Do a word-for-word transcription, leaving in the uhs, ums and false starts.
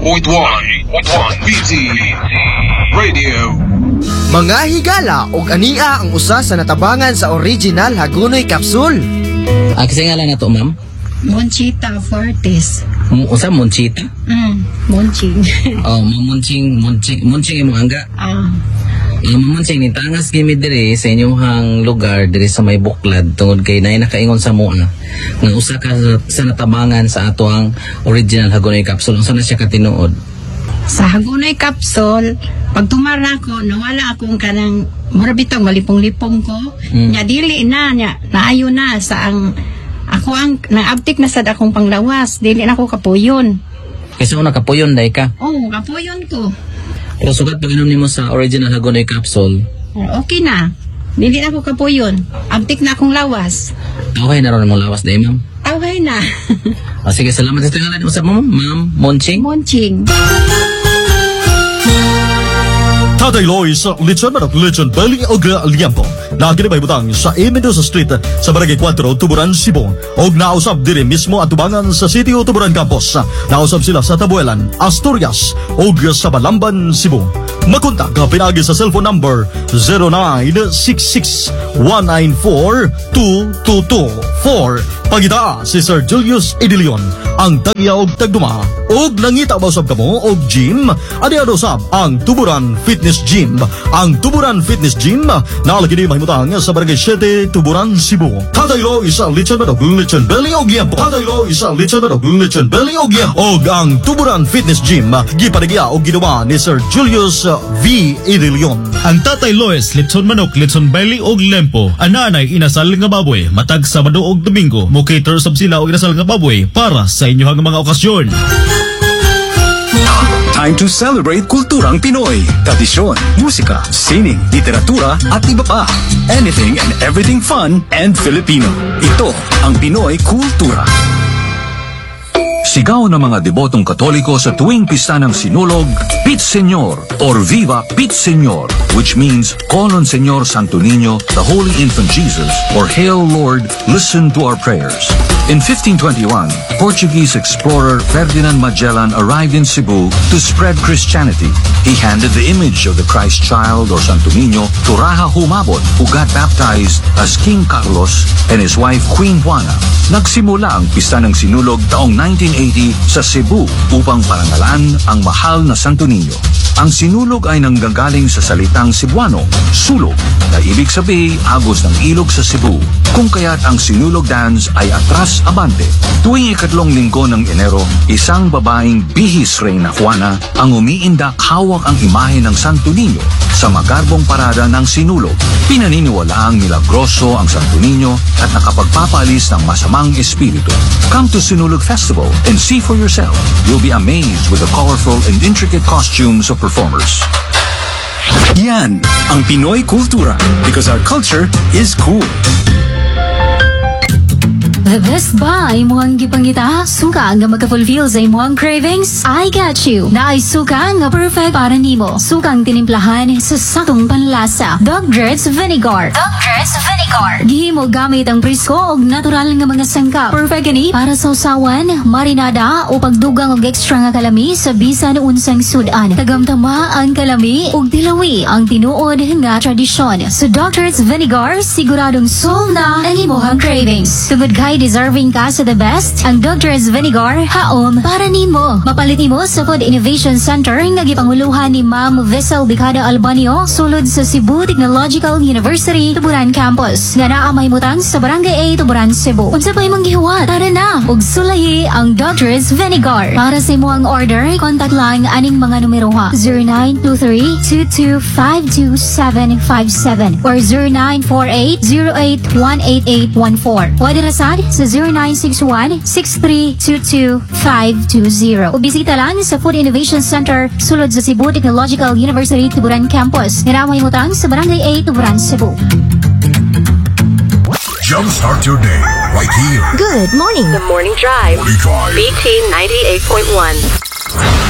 point one B T Radio. Mga higala og ania ang usa sa natabangan sa original Hagonoy Capsule. Ah, kasi nga lang na to, ma'am? Monchita Fortes. M- usa, Monchita? Mm, Monching. Oh, Monching, Monching, Monching imo angga. Ah. Uh, Monching, ni tangas gimi diri sa inyong lugar diri sa may buklad tungod kay nay nakaingon sa mua nga usa ka sa natabangan sa ato ang original Hagonoy Capsule. Unsa na siya katinuod? Sa Hagonoy Capsule, pag tumara ko, nawala akong kanang murabitong malipong-lipong ko. Mm. Nya dili na, nya, naayo na sa ang, ako ang, naabtik na sad akong panglawas. Dili na ako kapuyon. Kasi una kapuyon day ka. Oo, oh, kapuyon ko. Pero sugat pag inom nimo sa original Hagonoy Capsule, Okay na. Dili na ako kapuyon. Abtik na akong lawas. okay na ron mong lawas day, ma'am. Okay na. Ah, sige, salamat sa tingalan mo sa ma'am, ma'am Monching. Monching. Tatay Lois, Lechon Manok, Lechon Belly o Liampo. Lagi na may butang sa A. Mendoza Street sa Barangay four, Tuburan, Cebu. Og nausap diri mismo at tubangan sa City o Tuburan Campus. Nausap sila sa Tabuelan, Asturias og sa Balamban, Cebu. Makontak ka pinagi sa cellphone number zero nine six six one nine four two two two four. Pagita si Sir Julius Idilion, ang tagya og tagduma. Og nangita ba usab kamo og gym? Adi ano usab ang Tuburan Fitness Gym. Ang Tuburan Fitness Gym naalagi ni mahimutang sa Barangay seven, Tuburan, Cebu. Tataylo isa lechon manok, lechon belly og liampo. Tataylo isa lechon manok, lechon belly og liampo. Og ang Tuburan Fitness Gym gipanagya og ginawa ni Sir Julius V. Idilion. Ang Tatay Lois, lechon manok, lechon belly og lempo. Ananay inasal nga baboy, matag Sabado og Domingo. Mo cater sab sila og inasal nga baboy para sa inyong mga okasyon. Time to celebrate kulturang Pinoy. Tradisyon, musika, sining, literatura at iba pa. Anything and everything fun and Filipino. Ito ang Pinoy Kultura. Sigaw ng mga debotong Katoliko sa tuwing pista ng Sinulog, Pit Señor or Viva Pit Señor, which means Call on Señor Santo Niño, the Holy Infant Jesus, or Hail Lord, listen to our prayers. In fifteen twenty-one, Portuguese explorer Ferdinand Magellan arrived in Cebu to spread Christianity. He handed the image of the Christ child or Santo Niño to Raja Humabon, who got baptized as King Carlos and his wife Queen Juana. Nagsimula ang pista ng Sinulog taong nineteen eighty sa Cebu upang parangalan ang mahal na Santo Niño. Ang Sinulog ay nanggagaling sa salitang Cebuano, sulog, na ibig sabihin agos ng ilog sa Cebu, kung kaya't ang Sinulog dance ay atras abante. Tuwing ikatlong linggo ng Enero, isang babaeng bihis Reyna Juana ang umiindak hawak ang imahe ng Santo Niño sa magarbong parada ng Sinulog. Pinaniniwalaang milagroso ang Santo Niño at nakapagpapalis ng masamang espiritu. Come to Sinulog Festival and see for yourself. You'll be amazed with the colorful and intricate costumes of performers. Yan ang Pinoy Kultura, because our culture is cool. The best buy imuhang gipangita, suka nga magka-fulfill sa imuhang cravings. I got you. Na ay suka nga perfect para nimo. Sukang tinimplahan sa sakong panlasa. Dogger's Vinegar. Dogger's Vinegar. Gihimo gamit ang presko og natural nga mga sangkap. Perfect gani para sa usawan, marinada o pagdugang og extra nga kalami sa bisan unsang sudan. Tagamtama ang kalami ug dilawi ang tinuod nga tradisyon. Sa Dogger's Vinegar, siguradong solve na ang imuhang cravings. Tugod kay deserving ka sa the best, ang Dogger's Vinegar haom para nimo. Mapalit nimo sa Food Innovation Center nga gipanguluhan ni Ma'am Vessel Bicada Albanio sulod sa Cebu Technological University Tuburan Campus. Nga naa mahimutang sa Barangay A, Tuburan, Cebu. Unsa pa imong gihuwat? Tara na ug sulayi ang Dogger's Vinegar. Para sa imong order, contact lang aning mga numero ha: zero nine two three two two five two seven five seven or zero nine four eight zero eight one eight eight one four. Pwede rasad sa zero nine six one six three two two five two zero. O bisita lang sa Food Innovation Center sulod sa Cebu Technological University Tuburan Campus. Ngaramay mo tang sa Barangay A, Tuburan, Cebu. Jumpstart your day right here. Good morning. The Morning Drive. Morning Drive. B T ninety-eight point one.